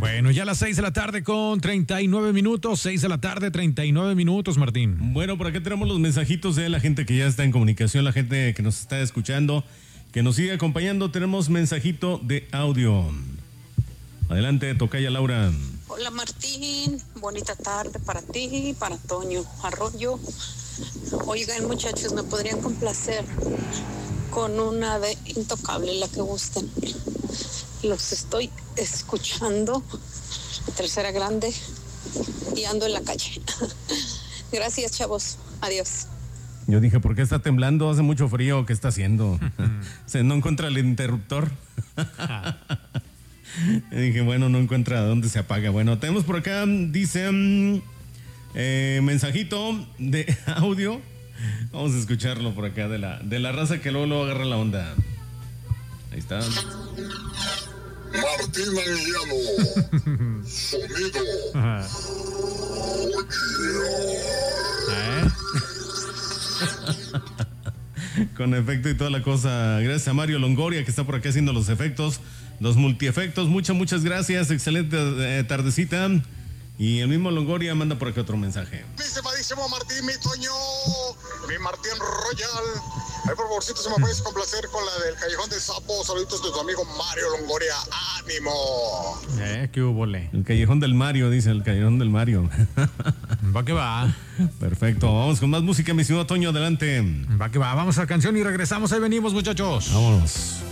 Bueno, ya a las 6 de la tarde con 39 minutos, 6 de la tarde, 39 minutos, Martín. Bueno, por acá tenemos los mensajitos de la gente que ya está en comunicación, la gente que nos está escuchando, que nos sigue acompañando. Tenemos mensajito de audio. Adelante, tocaya Laura. Hola Martín, bonita tarde para ti, para Toño Arroyo. Oigan muchachos, me podrían complacer con una de Intocable, la que gusten. Los estoy escuchando, Tercera Grande, y ando en la calle. Gracias, chavos. Adiós. Yo dije, ¿por qué está temblando? Hace mucho frío. ¿Qué está haciendo? ¿Se no encuentra el interruptor? Dije, bueno, no encuentra dónde se apaga. Bueno, tenemos por acá, dice, mensajito de audio. Vamos a escucharlo por acá de la raza que luego lo agarra la onda. Ahí está. Martín Anguiano. Sonido. Con efecto y toda la cosa. Gracias a Mario Longoria que está por acá haciendo los efectos, los multiefectos. Muchas gracias. Excelente tardecita. Y el mismo Longoria manda por acá otro mensaje. Mi estimadísimo Martín, mi Toño, mi Martín Royal. Ay, por favorcito, se me puedes complacer con la del Callejón del Sapo. Saluditos de tu amigo Mario Longoria. ¡Ánimo! ¿Qué hubo, le? El Callejón del Mario, dice el Callejón del Mario. Va que va. Perfecto, vamos con más música, mi señor Toño, adelante. Va que va, vamos a la canción y regresamos. Ahí venimos, muchachos. Vámonos.